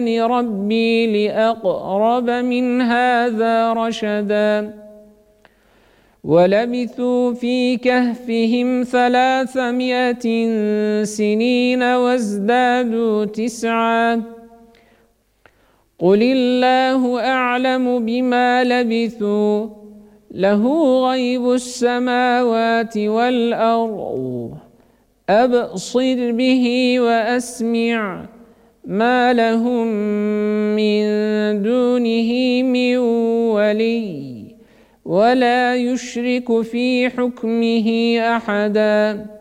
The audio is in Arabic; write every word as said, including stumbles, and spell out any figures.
ربي لأقرب من هذا رشدا ولبثوا في كهفهم ثلاثمائة سنين وازدادوا تسعا قل الله أعلم بما لبثوا له غيب السماوات والأرض أبصر به وأسمع ما لهم من دونه من ولي ولا يشرك في حكمه أحدا.